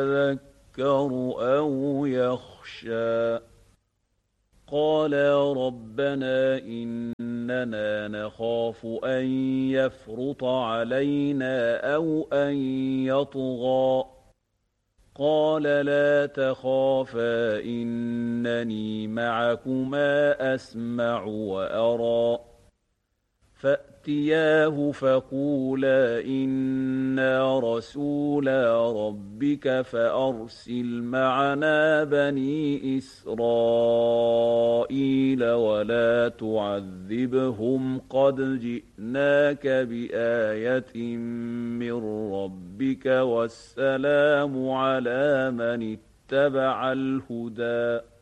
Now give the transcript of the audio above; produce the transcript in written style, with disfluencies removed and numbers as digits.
يذكر أو يخشى قال يا ربنا إننا نخاف أن يفرط علينا أو أن يطغى قال لا تخافا إنني معكما أسمع وأرى فأتياه فقولا إنا رسولا ربك فأرسل معنا بني إسرائيل ولا تعذبهم قد جئناك بآية من ربك والسلام على من اتبع الهدى